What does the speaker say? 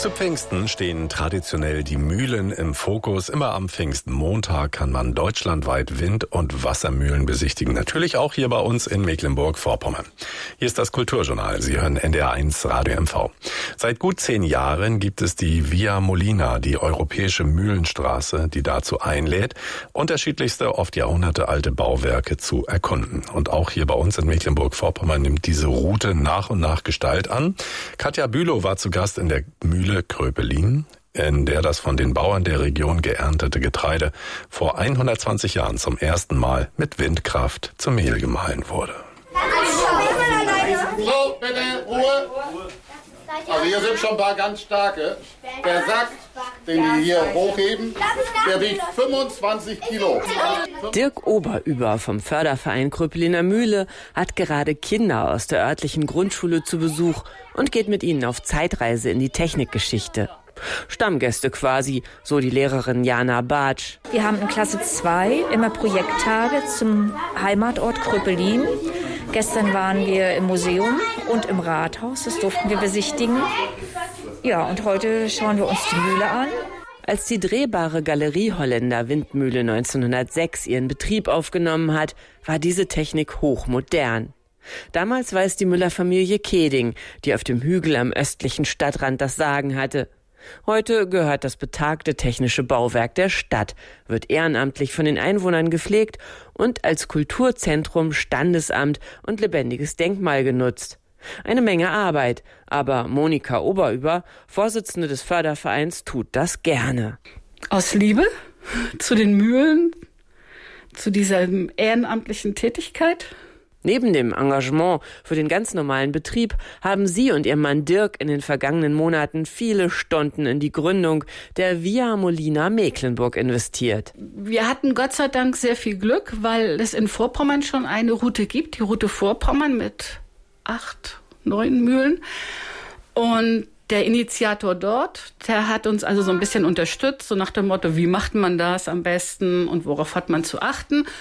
Zu Pfingsten stehen traditionell die Mühlen im Fokus. Immer am Pfingstmontag kann man deutschlandweit Wind- und Wassermühlen besichtigen. Natürlich auch hier bei uns in Mecklenburg-Vorpommern. Hier ist das Kulturjournal. Sie hören NDR1 Radio MV. Seit gut 10 Jahren gibt es die Via Molina, die europäische Mühlenstraße, die dazu einlädt, unterschiedlichste, oft jahrhundertealte Bauwerke zu erkunden. Und auch hier bei uns in Mecklenburg-Vorpommern nimmt diese Route nach und nach Gestalt an. Katja Bülow war zu Gast in der Mühle Kröpelin, in der das von den Bauern der Region geerntete Getreide vor 120 Jahren zum ersten Mal mit Windkraft zu Mehl gemahlen wurde. So, bitte, Ruhe. Also hier sind schon ein paar ganz starke. Der Sack, den die hier hochheben, der wiegt 25 Kilo. Dirk Oberüber vom Förderverein Kröpeliner Mühle hat gerade Kinder aus der örtlichen Grundschule zu Besuch und geht mit ihnen auf Zeitreise in die Technikgeschichte. Stammgäste quasi, so die Lehrerin Jana Bartsch. Wir haben in Klasse 2 immer Projekttage zum Heimatort Kröpelin. Gestern waren wir im Museum und im Rathaus, das durften wir besichtigen. Ja, und heute schauen wir uns die Mühle an. Als die drehbare Galerie Holländer Windmühle 1906 ihren Betrieb aufgenommen hat, war diese Technik hochmodern. Damals war es die Müller-Familie Keding, die auf dem Hügel am östlichen Stadtrand das Sagen hatte. Heute gehört das betagte technische Bauwerk der Stadt, wird ehrenamtlich von den Einwohnern gepflegt und als Kulturzentrum, Standesamt und lebendiges Denkmal genutzt. Eine Menge Arbeit, aber Monika Oberüber, Vorsitzende des Fördervereins, tut das gerne. Aus Liebe zu den Mühlen, zu dieser ehrenamtlichen Tätigkeit. Neben dem Engagement für den ganz normalen Betrieb haben sie und ihr Mann Dirk in den vergangenen Monaten viele Stunden in die Gründung der Via Molina Mecklenburg investiert. Wir hatten Gott sei Dank sehr viel Glück, weil es in Vorpommern schon eine Route gibt, die Route Vorpommern mit 8, 9 Mühlen. Und der Initiator dort, der hat uns also so ein bisschen unterstützt, so nach dem Motto, wie macht man das am besten und worauf hat man zu achten.